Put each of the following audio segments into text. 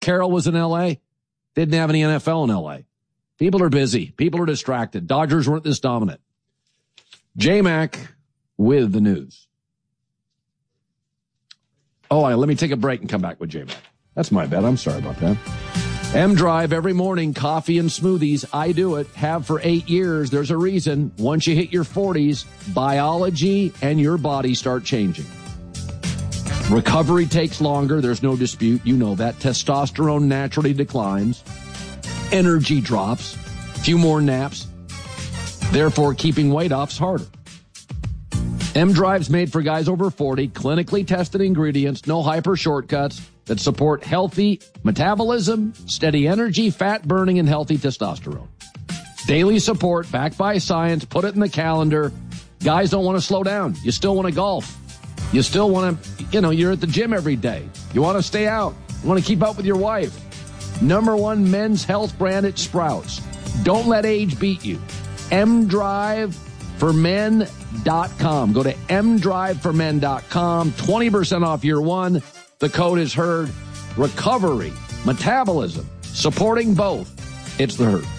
Carroll was in L.A., didn't have any NFL in L.A. People are busy. People are distracted. Dodgers weren't this dominant. J-Mac with the news. Let me take a break and come back with J-Mac. That's my bad. I'm sorry about that. M-Drive every morning, coffee and smoothies. I do it. Have for 8 years. There's a reason. Once you hit your 40s, biology and your body start changing. Recovery takes longer. There's no dispute. You know that. Testosterone naturally declines. Energy drops. Few more naps. Therefore, keeping weight off's harder. M-Drive's made for guys over 40, clinically tested ingredients, no hyper shortcuts that support healthy metabolism, steady energy, fat burning, and healthy testosterone. Daily support backed by science. Put it in the calendar. Guys don't want to slow down. You still want to golf. You still want to, you're at the gym every day. You want to stay out. You want to keep up with your wife. #1 men's health brand at Sprouts. Don't let age beat you. mdriveformen.com. Go to mdriveformen.com. 20% off year one. The code is HERD. Recovery, metabolism, supporting both. It's the HERD.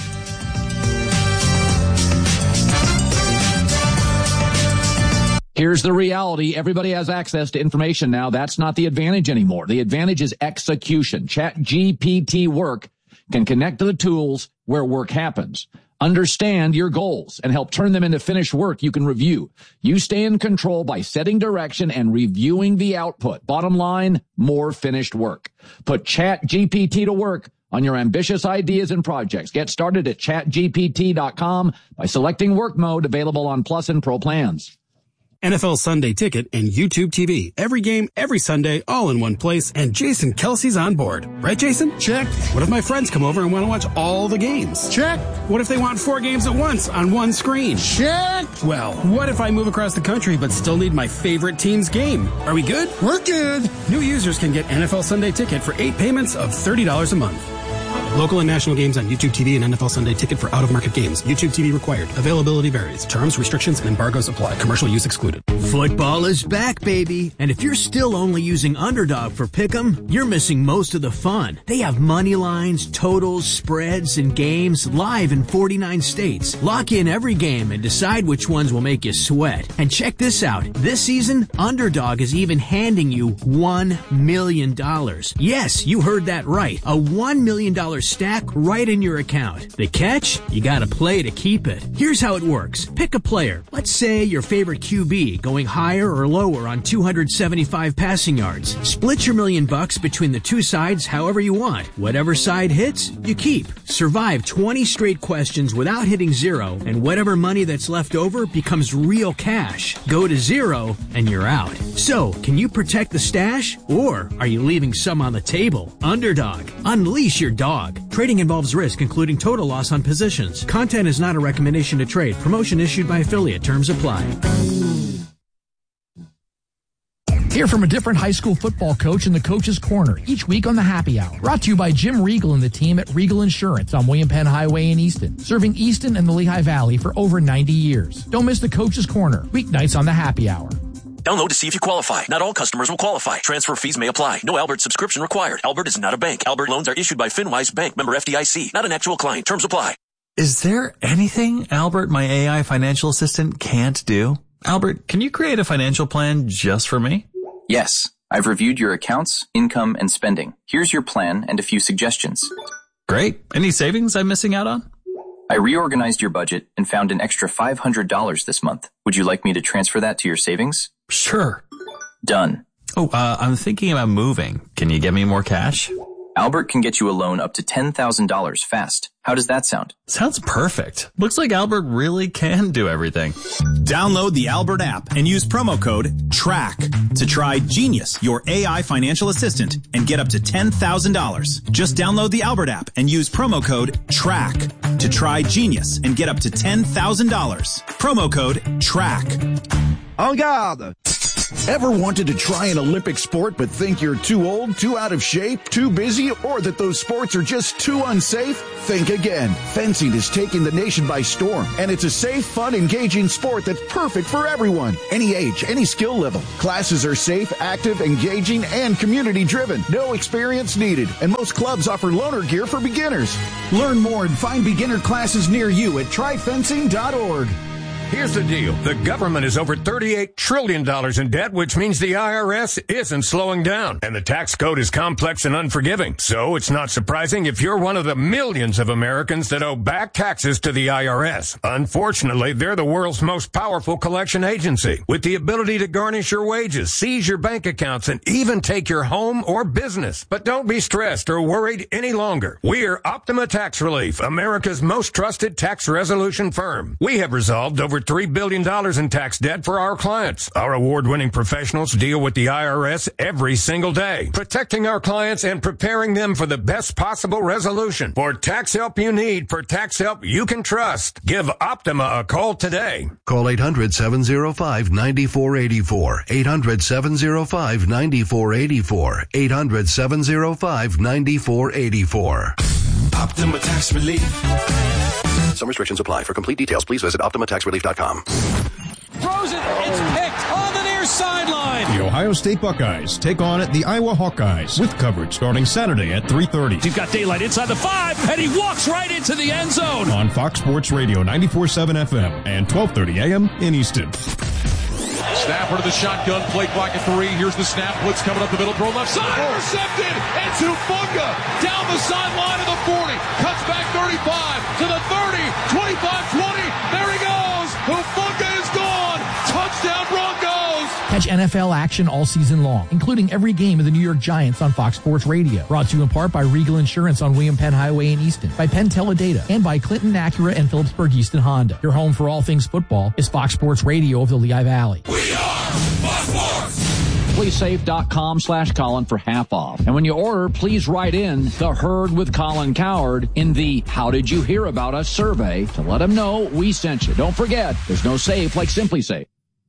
Here's the reality. Everybody has access to information now. That's not the advantage anymore. The advantage is execution. ChatGPT Work can connect to the tools where work happens. Understand your goals and help turn them into finished work you can review. You stay in control by setting direction and reviewing the output. Bottom line, more finished work. Put ChatGPT to work on your ambitious ideas and projects. Get started at chatgpt.com by selecting work mode, available on Plus and Pro plans. NFL Sunday Ticket and YouTube TV. Every game, every Sunday, all in one place, and Jason Kelsey's on board. Right, Jason? Check. What if my friends come over and want to watch all the games? Check. What if they want 4 games at once on one screen? Check. Well, what if I move across the country but still need my favorite team's game? Are we good? We're good. New users can get NFL Sunday Ticket for 8 payments of $30 a month. Local and national games on YouTube TV and NFL Sunday Ticket for out-of-market games. YouTube TV required. Availability varies. Terms, restrictions, and embargoes apply. Commercial use excluded. Football is back, baby. And if you're still only using Underdog for Pick'em, you're missing most of the fun. They have money lines, totals, spreads, and games live in 49 states. Lock in every game and decide which ones will make you sweat. And check this out. This season, Underdog is even handing you $1 million. Yes, you heard that right. A $1 million stack right in your account. The catch? You gotta play to keep it. Here's how it works. Pick a player. Let's say your favorite QB going higher or lower on 275 passing yards. Split your $1 million between the two sides however you want. Whatever side hits, you keep. Survive 20 straight questions without hitting zero, and whatever money that's left over becomes real cash. Go to zero, and you're out. So, can you protect the stash? Or are you leaving some on the table? Underdog. Unleash your dog. Trading involves risk, including total loss on positions. Content is not a recommendation to trade. Promotion issued by affiliate. Terms apply. Hear from a different high school football coach in the Coach's Corner each week on the Happy Hour. Brought to you by Jim Regal and the team at Regal Insurance on William Penn Highway in Easton. Serving Easton and the Lehigh Valley for over 90 years. Don't miss the Coach's Corner. Weeknights on the Happy Hour. Download to see if you qualify. Not all customers will qualify. Transfer fees may apply. No Albert subscription required. Albert is not a bank. Albert loans are issued by FinWise Bank, member FDIC. Not an actual client. Terms apply. Is there anything Albert, my AI financial assistant, can't do? Albert, can you create a financial plan just for me? Yes. I've reviewed your accounts, income, and spending. Here's your plan and a few suggestions. Great. Any savings I'm missing out on? I reorganized your budget and found an extra $500 this month. Would you like me to transfer that to your savings? Sure. Done. Oh, I'm thinking about moving. Can you get me more cash? Albert can get you a loan up to $10,000 fast. How does that sound? Sounds perfect. Looks like Albert really can do everything. Download the Albert app and use promo code TRACK to try Genius, your AI financial assistant, and get up to $10,000. Just download the Albert app and use promo code TRACK to try Genius and get up to $10,000. Promo code TRACK. En garde! Ever wanted to try an Olympic sport but think you're too old, too out of shape, too busy, or that those sports are just too unsafe? Think again. Fencing is taking the nation by storm, and it's a safe, fun, engaging sport that's perfect for everyone. Any age, any skill level. Classes are safe, active, engaging, and community-driven. No experience needed, and most clubs offer loaner gear for beginners. Learn more and find beginner classes near you at tryfencing.org. Here's the deal. The government is over $38 trillion in debt, which means the IRS isn't slowing down. And the tax code is complex and unforgiving. So it's not surprising if you're one of the millions of Americans that owe back taxes to the IRS. Unfortunately, they're the world's most powerful collection agency, with the ability to garnish your wages, seize your bank accounts, and even take your home or business. But don't be stressed or worried any longer. We're Optima Tax Relief, America's most trusted tax resolution firm. We have resolved over $3 billion in tax debt for our clients. Our award-winning professionals deal with the IRS every single day, protecting our clients and preparing them for the best possible resolution. For tax help you need, for tax help you can trust, give Optima a call today. Call 800-705-9484. 800-705-9484. 800-705-9484. Optima Tax Relief. Some restrictions apply. For complete details, please visit OptimaTaxRelief.com. Throws it. It's picked on the near sideline. The Ohio State Buckeyes take on the Iowa Hawkeyes with coverage starting Saturday at 3:30. He's got daylight inside the 5, and he walks right into the end zone. On Fox Sports Radio 94.7 FM and 12:30 a.m. in Easton. Stafford to the shotgun, play clock at 3. Here's the snap, blitz coming up the middle, throw left side, intercepted. It's Hufanga down the sideline of the 40, cuts back 35 to the 30, 25-20. There he goes. Hufanga is gone. Touchdown Broncos. Catch NFL action all season long, including every game of the New York Giants on Fox Sports Radio. Brought to you in part by Regal Insurance on William Penn Highway in Easton, by Penn Teledata, and by Clinton Acura and Phillipsburg Easton Honda. Your home for all things football is Fox Sports Radio of the Lehigh Valley. We are Fox Sports. SimpliSafe.com/Colin for half off. And when you order, please write in the Herd with Colin Cowherd in the How Did You Hear About Us survey to let them know we sent you. Don't forget, there's no safe like SimpliSafe.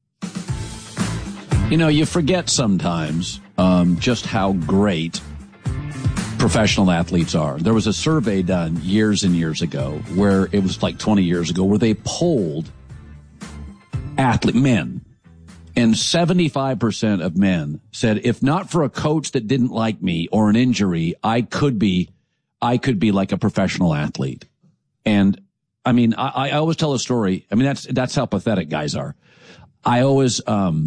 You know, you forget sometimes just how great professional athletes are. There was a survey done years and years ago where it was like 20 years ago where they polled men. And 75% of men said, if not for a coach that didn't like me or an injury, I could be like a professional athlete. And I mean, I always tell a story. I mean, that's how pathetic guys are. I always,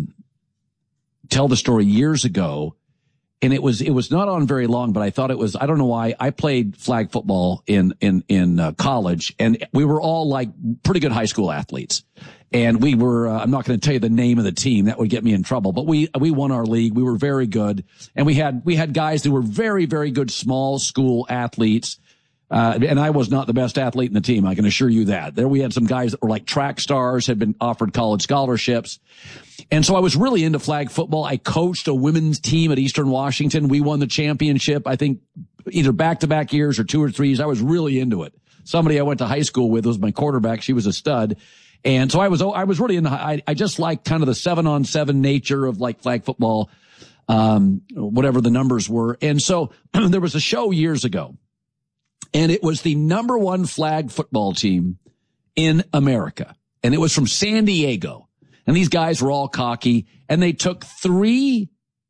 tell the story years ago, and it was not on very long, but I thought it was, I don't know why. I played flag football in college, and we were all like pretty good high school athletes. And we were, I'm not going to tell you the name of the team. That would get me in trouble, but we won our league. We were very good. And we had guys that were very, very good small school athletes. And I was not the best athlete in the team. I can assure you that. There we had some guys that were like track stars, had been offered college scholarships. And so I was really into flag football. I coached a women's team at Eastern Washington. We won the championship, I think either back-to-back years or 2 or 3 years. I was really into it. Somebody I went to high school with was my quarterback. She was a stud. And so I was really into, I just liked kind of the 7-on-7 nature of like flag football, whatever the numbers were. And so there was a show years ago, and it was the number 1 flag football team in America. And it was from San Diego. And these guys were all cocky, and they took 3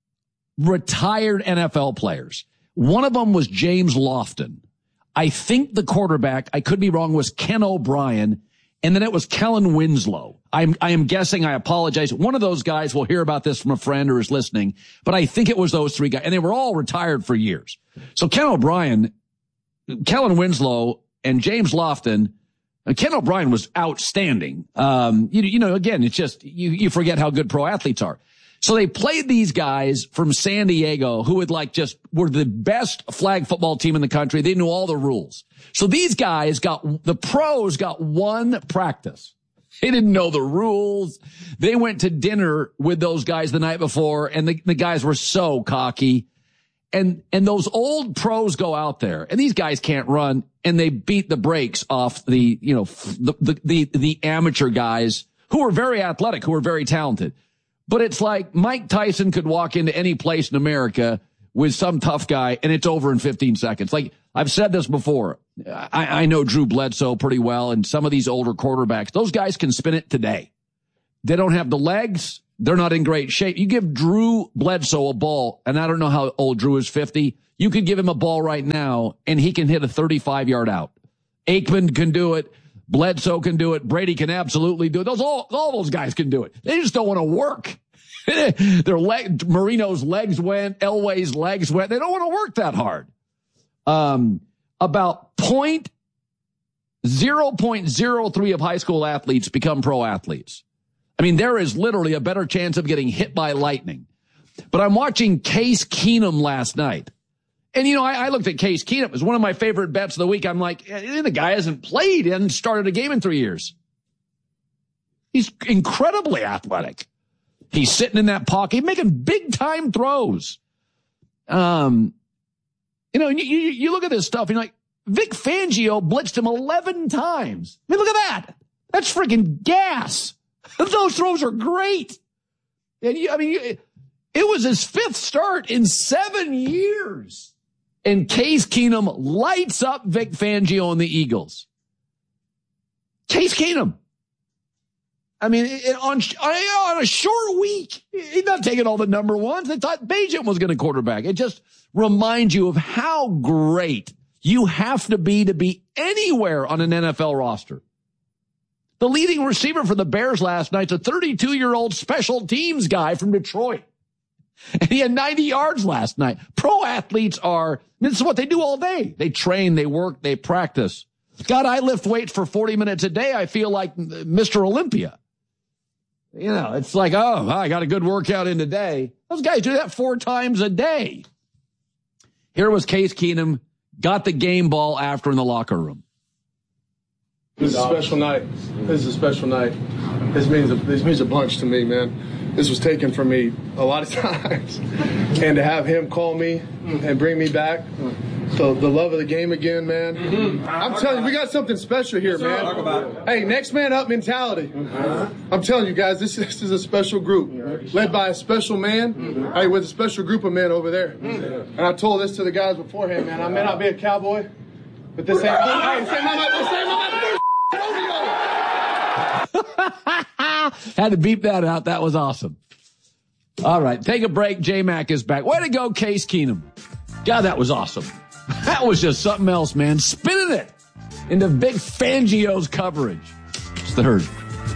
retired NFL players. One of them was James Lofton. I think the quarterback, I could be wrong, was Ken O'Brien. And then it was Kellen Winslow. I am guessing, I apologize. One of those guys will hear about this from a friend or is listening, but I think it was those 3 guys. And they were all retired for years. So Ken O'Brien, Kellen Winslow, and James Lofton. Ken O'Brien was outstanding. You know, again, it's just, you forget how good pro athletes are. So they played these guys from San Diego who were the best flag football team in the country. They knew all the rules. So these guys the pros got 1 practice. They didn't know the rules. They went to dinner with those guys the night before, and the guys were so cocky. And those old pros go out there, and these guys can't run, and they beat the brakes off the amateur guys who were very athletic, who were very talented. But it's like Mike Tyson could walk into any place in America with some tough guy, and it's over in 15 seconds. Like, I've said this before. I know Drew Bledsoe pretty well, and some of these older quarterbacks, those guys can spin it today. They don't have the legs. They're not in great shape. You give Drew Bledsoe a ball, and I don't know how old Drew is, 50. You could give him a ball right now, and he can hit a 35-yard out. Aikman can do it. Bledsoe can do it. Brady can absolutely do it. All those guys can do it. They just don't want to work. Marino's legs went. Elway's legs went. They don't want to work that hard. About 0.03 of high school athletes become pro athletes. I mean, there is literally a better chance of getting hit by lightning. But I'm watching Case Keenum last night. And, you know, I looked at Case Keenum. It was one of my favorite bets of the week. I'm like, the guy hasn't played and started a game in 3 years. He's incredibly athletic. He's sitting in that pocket. He's making big-time throws. You know, you look at this stuff, and you're like, Vic Fangio blitzed him 11 times. I mean, look at that. That's freaking gas. Those throws are great. And, it was his 5th start in 7 years. And Case Keenum lights up Vic Fangio and the Eagles. Case Keenum. I mean, on a short week, he's not taking all the number ones. They thought Bagent was going to quarterback. It just reminds you of how great you have to be anywhere on an NFL roster. The leading receiver for the Bears last night's a 32-year-old special teams guy from Detroit. And he had 90 yards last night. Pro athletes this is what they do all day. They train, they work, they practice. God, I lift weights for 40 minutes a day. I feel like Mr. Olympia. You know, it's like, oh, I got a good workout in today. Those guys do that 4 times a day. Here was Case Keenum, got the game ball after in the locker room. This is a special night. This is a special night. This means a bunch to me, man. This was taken from me a lot of times. And to have him call me and bring me back to the love of the game again, man. I'm telling you, we got something special here, man. Hey, next man up mentality. I'm telling you guys, this is a special group led by a special man, hey, with a special group of men over there. And I told this to the guys beforehand, man. I may not be a cowboy, but this ain't my Had to beep that out. That was awesome. All right, take a break. J-Mac is back. Way to go, Case Keenum. God, that was awesome. That was just something else, man. Spinning it into Big Fangio's coverage. It's the Herd.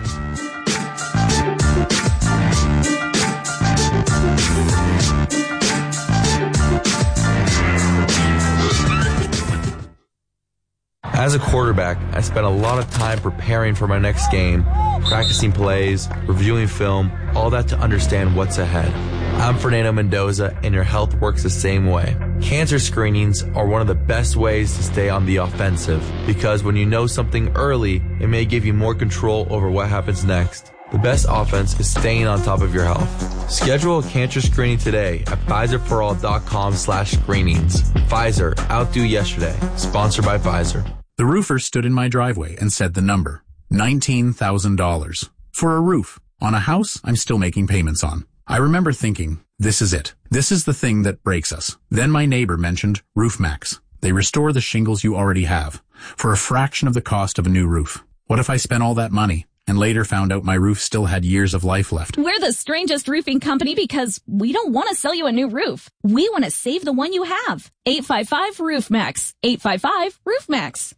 As a quarterback, I spent a lot of time preparing for my next game, practicing plays, reviewing film, all that to understand what's ahead. I'm Fernando Mendoza, and your health works the same way. Cancer screenings are one of the best ways to stay on the offensive, because when you know something early, it may give you more control over what happens next. The best offense is staying on top of your health. Schedule a cancer screening today at PfizerForAll.com/screenings. Pfizer, outdo yesterday. Sponsored by Pfizer. The roofer stood in my driveway and said the number, $19,000. For a roof on a house I'm still making payments on. I remember thinking, this is it. This is the thing that breaks us. Then my neighbor mentioned RoofMax. They restore the shingles you already have for a fraction of the cost of a new roof. What if I spent all that money and later found out my roof still had years of life left? We're the strangest roofing company because we don't want to sell you a new roof. We want to save the one you have. 855-ROOFMAX. 855-ROOFMAX.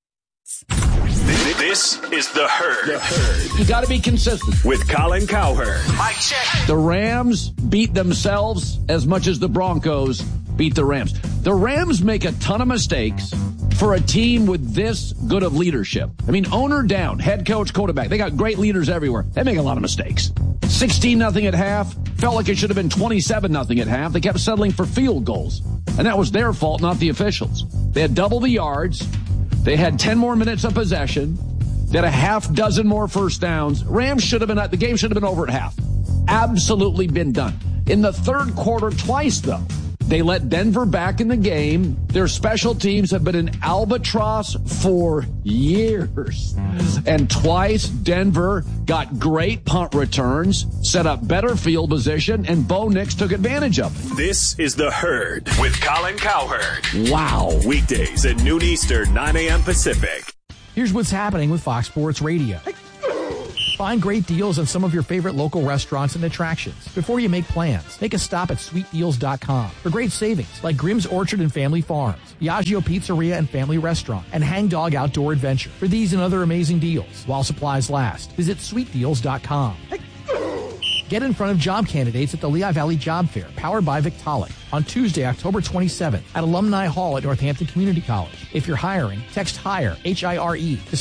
This is The Herd. You got to be consistent. With Colin Cowherd. Mic check. The Rams beat themselves as much as the Broncos beat the Rams. The Rams make a ton of mistakes for a team with this good of leadership. I mean, owner down, head coach, quarterback. They got great leaders everywhere. They make a lot of mistakes. 16-0 at half. Felt like it should have been 27-0 at half. They kept settling for field goals. And that was their fault, not the officials. They had double the yards. They had 10 more minutes of possession. They had a half dozen more first downs. Rams the game should have been over at half. Absolutely been done. In the third quarter, twice though, They let Denver back in the game. Their special teams have been an albatross for years. And twice Denver got great punt returns, set up better field position, and Bo Nix took advantage of it. This is The Herd with Colin Cowherd. Wow. Weekdays at noon Eastern, 9 a.m. Pacific. Here's what's happening with Fox Sports Radio. Find great deals on some of your favorite local restaurants and attractions. Before you make plans, take a stop at sweetdeals.com for great savings like Grimm's Orchard and Family Farms, Biagio Pizzeria and Family Restaurant, and Hang Dog Outdoor Adventure. For these and other amazing deals, while supplies last, visit sweetdeals.com. Get in front of job candidates at the Lehigh Valley Job Fair, powered by Victaulic, on Tuesday, October 27th at Alumni Hall at Northampton Community College. If you're hiring, text HIRE, H-I-R-E, to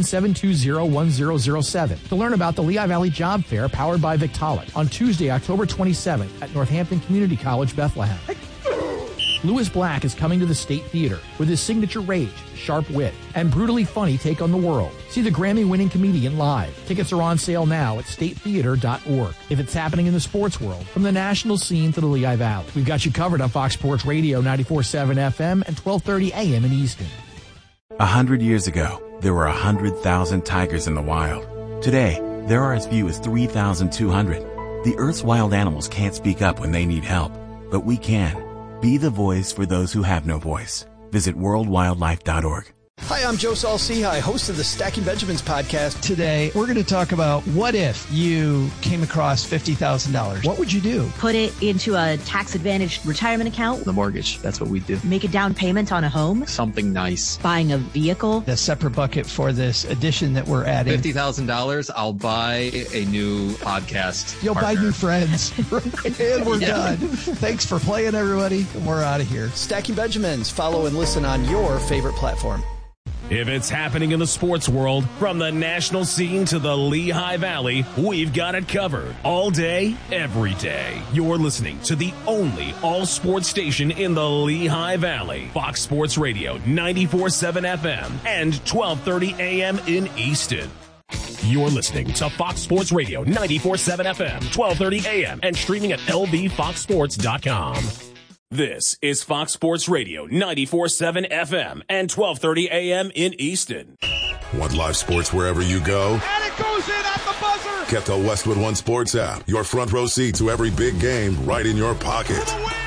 610-720-1007 to learn about the Lehigh Valley Job Fair, powered by Victaulic, on Tuesday, October 27th at Northampton Community College, Bethlehem. Lewis Black is coming to the State Theater with his signature rage, sharp wit, and brutally funny take on the world. See the Grammy-winning comedian live. Tickets are on sale now at statetheater.org. If it's happening in the sports world, from the national scene to the Lehigh Valley, we've got you covered on Fox Sports Radio 94.7 FM and 1230 AM in Easton. 100 years ago, there were 100,000 tigers in the wild. Today, there are as few as 3,200. The Earth's wild animals can't speak up when they need help, but we can. Be the voice for those who have no voice. Visit worldwildlife.org. Hi, I'm Joe Saul-Sehy, host of the Stacking Benjamins podcast. Today, we're going to talk about what if you came across $50,000. What would you do? Put it into a tax-advantaged retirement account. The mortgage, that's what we do. Make a down payment on a home. Something nice. Buying a vehicle. A separate bucket for this addition that we're adding. $50,000, I'll buy a new podcast You'll partner. buy new friends. And we're done. Thanks for playing, everybody. And we're out of here. Stacking Benjamins. Follow and listen on your favorite platform. If it's happening in the sports world, from the national scene to the Lehigh Valley, we've got it covered. All day, every day. You're listening to the only all-sports station in the Lehigh Valley. Fox Sports Radio, 94.7 FM and 1230 AM in Easton. You're listening to Fox Sports Radio, 94.7 FM, 1230 AM, and streaming at lvfoxsports.com. This is Fox Sports Radio, 94.7 FM and 1230 AM in Easton. Want live sports wherever you go? And it goes in at the buzzer! Get the Westwood One Sports app. Your front row seat to every big game right in your pocket.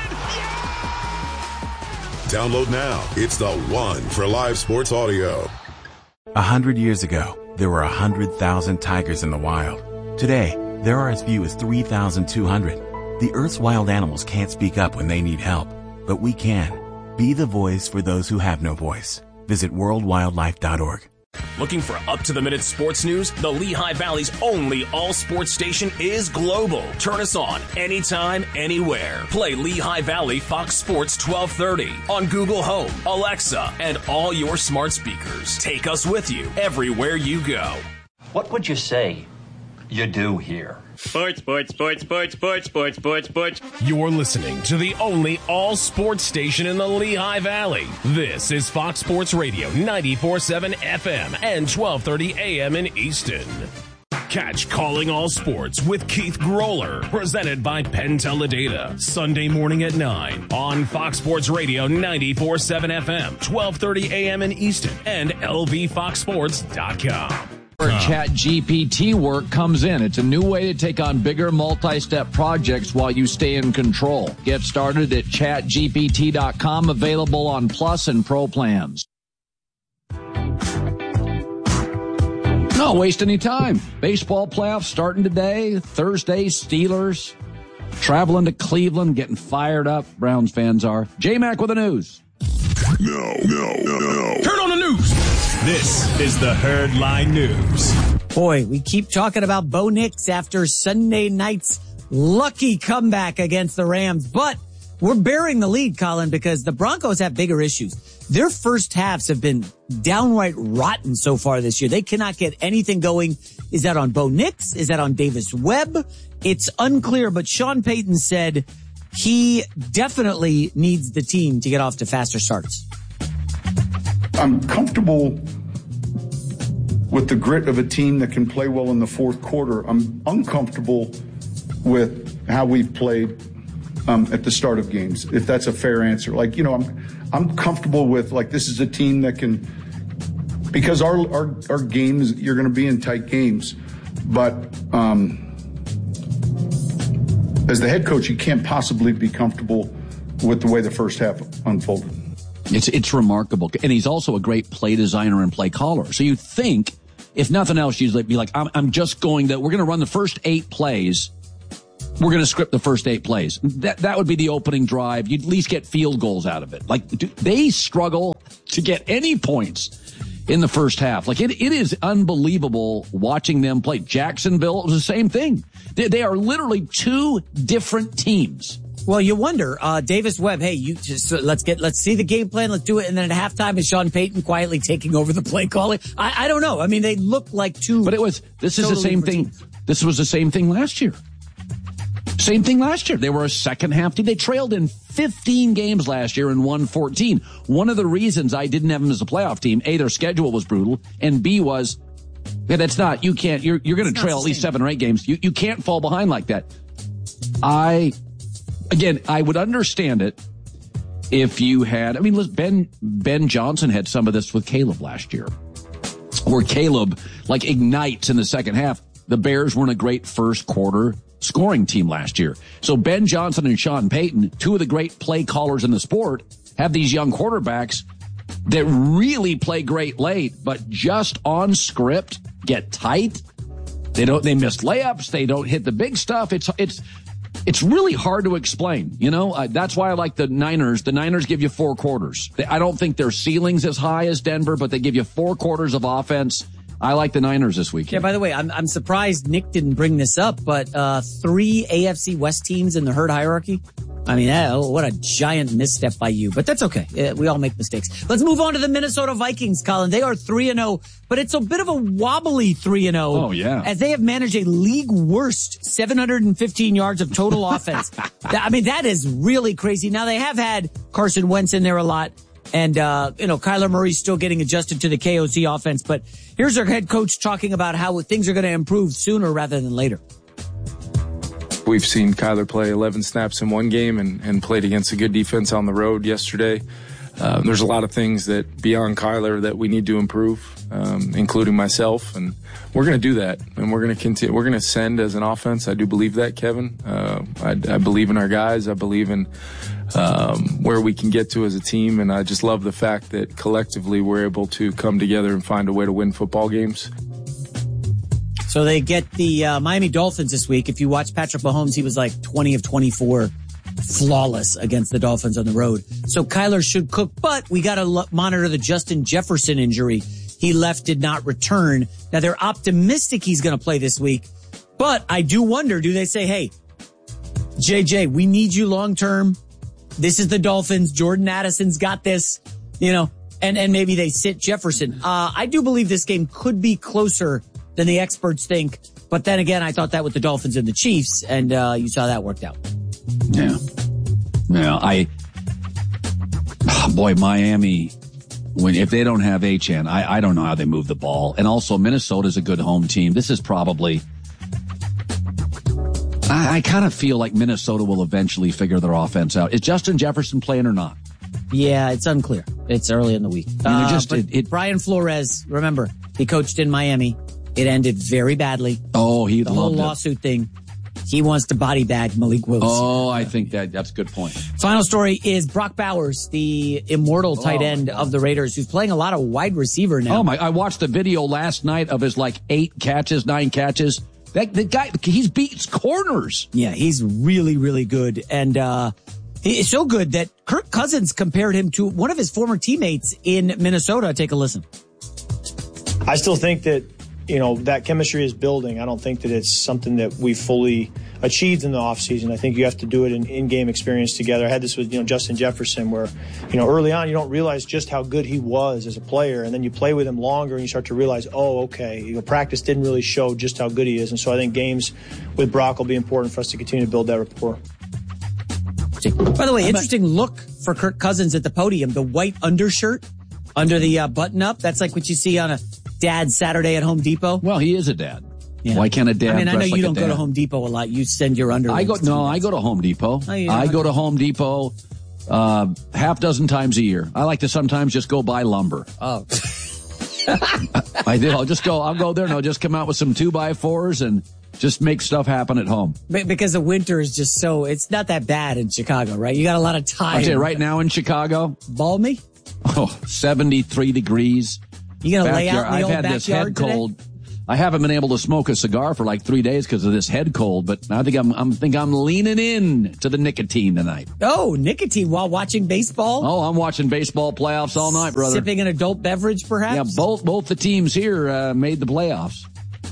Download now. It's the one for live sports audio. 100 years ago, there were 100,000 tigers in the wild. Today, there are as few as 3,200. The Earth's wild animals can't speak up when they need help, but we can. Be the voice for those who have no voice. Visit worldwildlife.org. Looking for up-to-the-minute sports news? The Lehigh Valley's only all-sports station is global. Turn us on anytime, anywhere. Play Lehigh Valley Fox Sports 1230 on Google Home, Alexa, and all your smart speakers. Take us with you everywhere you go. What would you say you do here? Sports. You're listening to the only all-sports station in the Lehigh Valley. This is Fox Sports Radio, 94.7 FM and 1230 AM in Easton. Catch Calling All Sports with Keith Groller, presented by Penn Teledata, Sunday morning at 9 on Fox Sports Radio, 94.7 FM, 1230 AM in Easton, and lvfoxsports.com. Chat GPT work comes in. It's a new way to take on bigger multi-step projects while you stay in control. Get started at chatgpt.com, available on Plus and Pro plans. Don't waste any time. Baseball playoffs starting today. Thursday, Steelers traveling to Cleveland, getting fired up. Browns fans are. J-Mac with the news. No. Turn on the news. This is the Herdline News. Boy, we keep talking about Bo Nix after Sunday night's lucky comeback against the Rams, but we're bearing the lead, Colin, because the Broncos have bigger issues. Their first halves have been downright rotten so far this year. They cannot get anything going. Is that on Bo Nix? Is that on Davis Webb? It's unclear, but Sean Payton said he definitely needs the team to get off to faster starts. I'm comfortable with the grit of a team that can play well in the fourth quarter. I'm uncomfortable with how we've played at the start of games, if that's a fair answer. Like, I'm comfortable with, like, this is a team that can, because our games, you're going to be in tight games. But as the head coach, you can't possibly be comfortable with the way the first half unfolded. It's remarkable. And he's also a great play designer and play caller. So you think, if nothing else, you'd be like, we're going to run the first 8 plays. We're going to script the first 8 plays. That would be the opening drive. You'd at least get field goals out of it. Like, they struggle to get any points in the first half. Like, it is unbelievable watching them play. Jacksonville, it was the same thing. They are literally 2 different teams. Well, you wonder, Davis Webb, hey, let's see the game plan, let's do it. And then at halftime, is Sean Payton quietly taking over the play calling? I don't know. I mean, they look like 2. But this is the same thing. This was the same thing last year. Same thing last year. They were a second half team. They trailed in 15 games last year and won 14. One of the reasons I didn't have them as a playoff team, A, their schedule was brutal, and B was, you're going to trail at least 7 or 8 games. You can't fall behind like that. Again, I would understand it if you had, listen, Ben Johnson had some of this with Caleb last year, where Caleb, like, ignites in the second half. The Bears weren't a great first quarter scoring team last year. So Ben Johnson and Sean Payton, 2 of the great play callers in the sport, have these young quarterbacks that really play great late, but just on script get tight. They miss layups. They don't hit the big stuff. It's really hard to explain, that's why I like the Niners. The Niners give you 4 quarters. I don't think their ceiling's as high as Denver, but they give you 4 quarters of offense. I like the Niners this weekend. Yeah, by the way, I'm surprised Nick didn't bring this up, but 3 AFC West teams in the herd hierarchy. I mean, what a giant misstep by you, but that's okay. We all make mistakes. Let's move on to the Minnesota Vikings, Colin. They are 3-0, but it's a bit of a wobbly 3-0. Oh, yeah. As they have managed a league worst 715 yards of total offense. That is really crazy. Now, they have had Carson Wentz in there a lot, and, Kyler Murray's still getting adjusted to the KOC offense, but here's our head coach talking about how things are going to improve sooner rather than later. We've seen Kyler play 11 snaps in one game and played against a good defense on the road yesterday. There's a lot of things that beyond Kyler that we need to improve, including myself, and we're going to do that, and we're going to continue. We're going to send as an offense. I do believe that, Kevin. I believe in our guys. I believe in where we can get to as a team, and I just love the fact that collectively we're able to come together and find a way to win football games. So they get the Miami Dolphins this week. If you watch Patrick Mahomes, he was like 20 of 24, flawless against the Dolphins on the road. So Kyler should cook, but we got to monitor the Justin Jefferson injury. He left, did not return. Now they're optimistic he's going to play this week, but I do wonder, do they say, hey, JJ, we need you long term. This is the Dolphins. Jordan Addison's got this, and maybe they sit Jefferson. I do believe this game could be closer than the experts think. But then again, I thought that with the Dolphins and the Chiefs, and you saw that worked out. Yeah. Miami, if they don't have HN, I don't know how they move the ball. And also, Minnesota's a good home team. This is probably, I kind of feel like Minnesota will eventually figure their offense out. Is Justin Jefferson playing or not? Yeah, it's unclear. It's early in the week. Brian Flores, remember, he coached in Miami. It ended very badly. Oh, the whole lawsuit thing. He wants to body bag Malik Willis. Oh, I think that's a good point. Final story is Brock Bowers, the immortal tight end of the Raiders, who's playing a lot of wide receiver now. I watched the video last night of his 9 catches. The guy, he beats corners. Yeah, he's really, really good. And it's so good that Kirk Cousins compared him to one of his former teammates in Minnesota. Take a listen. I still think that that chemistry is building. I don't think that it's something that we fully achieved in the offseason. I think you have to do it in in-game experience together. I had this with, Justin Jefferson where, early on you don't realize just how good he was as a player, and then you play with him longer and you start to realize, practice didn't really show just how good he is. And so I think games with Brock will be important for us to continue to build that rapport. By the way, interesting look for Kirk Cousins at the podium. The white undershirt under the button-up. That's like what you see on a dad's Saturday at Home Depot. Well, he is a dad. Yeah. Why can't a dad? I mean, I know dress you like don't a go to dad? Home Depot a lot. You send your underlings. I go to Home Depot. Oh, yeah. I go to Home Depot half dozen times a year. I like to sometimes just go buy lumber. Oh. I do. I'll go there and I'll just come out with some 2x4s and just make stuff happen at home. Because the winter is just it's not that bad in Chicago, right? You got a lot of time. I'll tell you, right now in Chicago. Balmy? 73 degrees. You going to lay out in the old backyard this head today? cold. I haven't been able to smoke a cigar for like 3 days because of this head cold, but I think I'm leaning in to the nicotine tonight. Oh, nicotine while watching baseball? Oh, I'm watching baseball playoffs all night, brother. Sipping an adult beverage, perhaps? Yeah, both the teams here made the playoffs.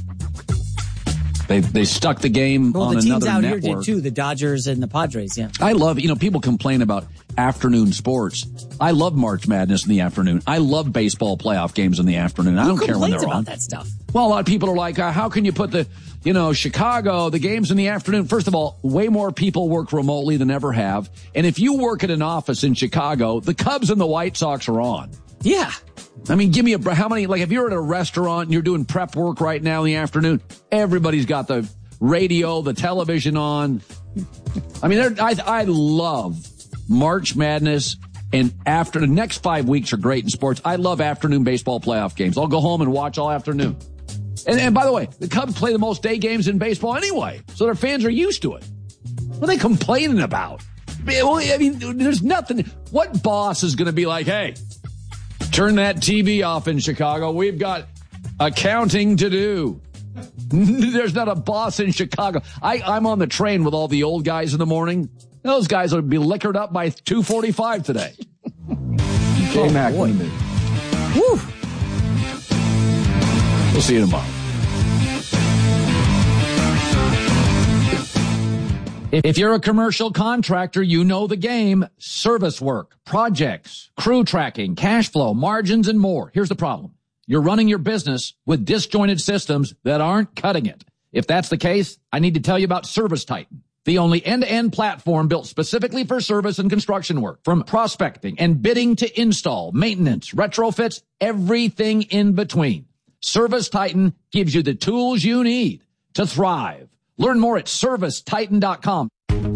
They stuck the game on another network. The teams out here did too, the Dodgers and the Padres, yeah. I love, people complain about afternoon sports. I love March Madness in the afternoon. I love baseball playoff games in the afternoon. I don't care when they're on. Who complains about that stuff? Well, a lot of people are like, how can you put Chicago, the games in the afternoon? First of all, way more people work remotely than ever have. And if you work at an office in Chicago, the Cubs and the White Sox are on. Yeah. I mean, give me how many, like if you're at a restaurant and you're doing prep work right now in the afternoon, everybody's got the radio, the television on. I mean, I love March Madness, and after the next 5 weeks are great in sports. I love afternoon baseball playoff games. I'll go home and watch all afternoon. And by the way, the Cubs play the most day games in baseball anyway, so their fans are used to it. What are they complaining about? I mean, there's nothing. What boss is going to be like, hey, turn that TV off in Chicago. We've got accounting to do. There's not a boss in Chicago. I'm on the train with all the old guys in the morning. Those guys will be liquored up by 2:45 today. J-Mac and me. Woo. We'll see you tomorrow. If you're a commercial contractor, you know the game. Service work, projects, crew tracking, cash flow, margins, and more. Here's the problem. You're running your business with disjointed systems that aren't cutting it. If that's the case, I need to tell you about Service Titan, the only end-to-end platform built specifically for service and construction work. From prospecting and bidding to install, maintenance, retrofits, everything in between. Service Titan gives you the tools you need to thrive. Learn more at ServiceTitan.com.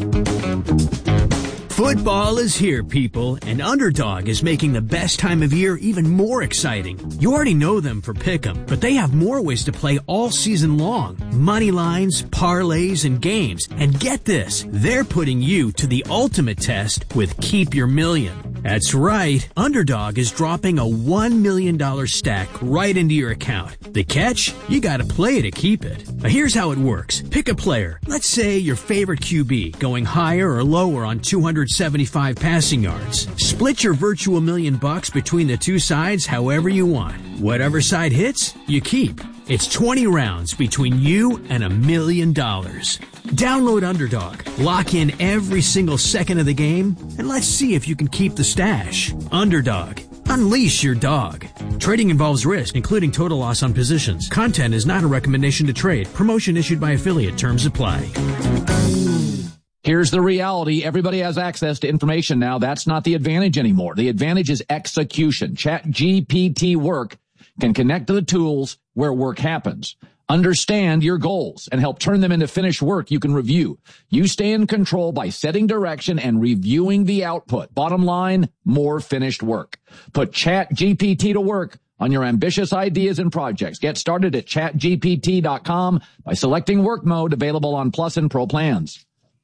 Football is here, people, and Underdog is making the best time of year even more exciting. You already know them for Pick'em, but they have more ways to play all season long. Money lines, parlays, and games. And get this, they're putting you to the ultimate test with Keep Your Million. That's right, Underdog is dropping a $1 million stack right into your account. The catch? You gotta play to keep it. Now here's how it works. Pick a player. Let's say your favorite QB, going higher or lower on 275 passing yards. Split your virtual $1 million between the two sides however you want. Whatever side hits, you keep. It's 20 rounds between you and $1 million. Download Underdog, lock in every single second of the game, and let's see if you can keep the stash. Underdog. Unleash your dog. Trading involves risk, including total loss on positions. Content is not a recommendation to trade. Promotion issued by affiliate. Terms apply. Here's the reality. Everybody has access to information now. That's not the advantage anymore. The advantage is execution. ChatGPT Work can connect to the tools where work happens. Understand your goals and help turn them into finished work you can review. You stay in control by setting direction and reviewing the output. Bottom line, more finished work. Put ChatGPT to work on your ambitious ideas and projects. Get started at ChatGPT.com by selecting work mode, available on Plus and Pro plans.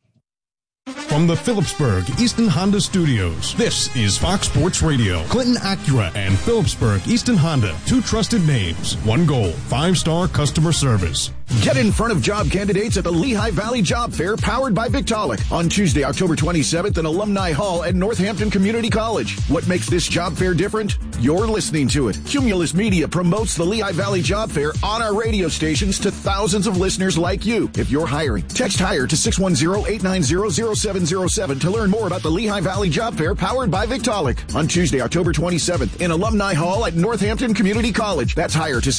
From the Phillipsburg Easton Honda Studios, this is Fox Sports Radio. Clinton Acura and Phillipsburg Easton Honda, two trusted names, one goal, 5-star customer service. Get in front of job candidates at the Lehigh Valley Job Fair powered by Victaulic on Tuesday, October 27th in Alumni Hall at Northampton Community College. What makes this job fair different? You're listening to it. Cumulus Media promotes the Lehigh Valley Job Fair on our radio stations to thousands of listeners like you. If you're hiring, text HIRE to 610-890-0707 to learn more about the Lehigh Valley Job Fair powered by Victaulic on Tuesday, October 27th in Alumni Hall at Northampton Community College. That's HIRE to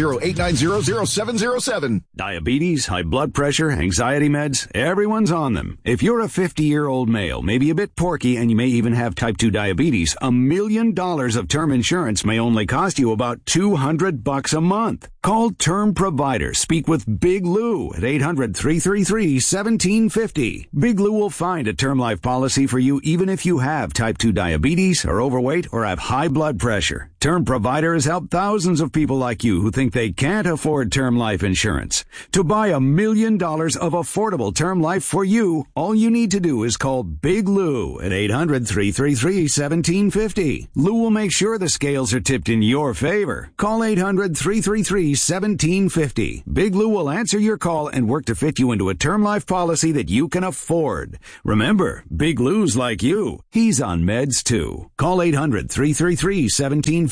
610-890-0707. Diabetes, high blood pressure, anxiety meds, everyone's on them. If you're a 50-year-old male, maybe a bit porky, and you may even have type 2 diabetes, $1 million of term insurance may only cost you about $200 a month. Call Term Provider. Speak with Big Lou at 800-333-1750. Big Lou will find a term life policy for you even if you have type 2 diabetes, are overweight, or have high blood pressure. Term Provider has helped thousands of people like you who think they can't afford term life insurance. To buy $1 million of affordable term life for you, all you need to do is call Big Lou at 800-333-1750. Lou will make sure the scales are tipped in your favor. Call 800-333-1750. Big Lou will answer your call and work to fit you into a term life policy that you can afford. Remember, Big Lou's like you. He's on meds too. Call 800-333-1750.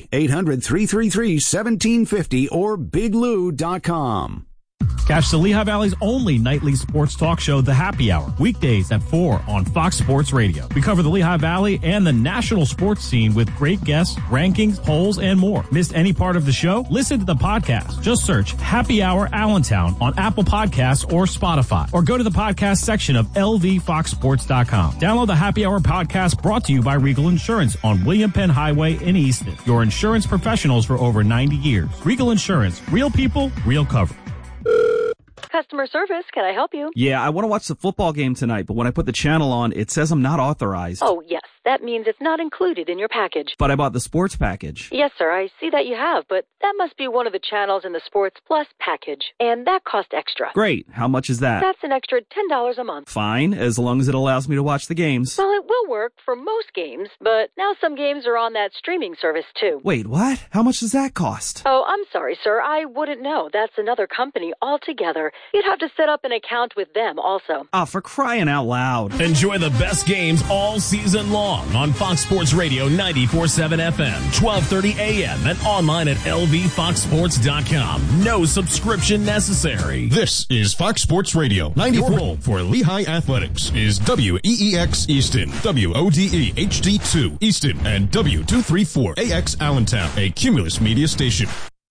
800-333-1750 or biglou.com. Catch the Lehigh Valley's only nightly sports talk show, The Happy Hour, weekdays at 4 on Fox Sports Radio. We cover the Lehigh Valley and the national sports scene with great guests, rankings, polls, and more. Missed any part of the show? Listen to the podcast. Just search Happy Hour Allentown on Apple Podcasts or Spotify, or go to the podcast section of lvfoxsports.com. Download the Happy Hour podcast, brought to you by Regal Insurance on William Penn Highway in Easton. Your insurance professionals for over 90 years. Regal Insurance. Real people, real cover. Customer service, can I help you? Yeah, I want to watch the football game tonight, but when I put the channel on, it says I'm not authorized. Oh, yes. That means it's not included in your package. But I bought the sports package. Yes, sir. I see that you have, but that must be one of the channels in the Sports Plus package, and that costs extra. Great. How much is that? That's an extra $10 a month. Fine, as long as it allows me to watch the games. Well, it will work for most games, but now some games are on that streaming service, too. Wait, what? How much does that cost? Oh, I'm sorry, sir. I wouldn't know. That's another company altogether. You'd have to set up an account with them also. Oh, for crying out loud. Enjoy the best games all season long on Fox Sports Radio 94.7 FM, 1230 AM, and online at lvfoxsports.com. No subscription necessary. This is Fox Sports Radio. 94 home for Lehigh Athletics is WEEX Easton, WODE HD2 Easton, and W234AX Allentown, a Cumulus media station.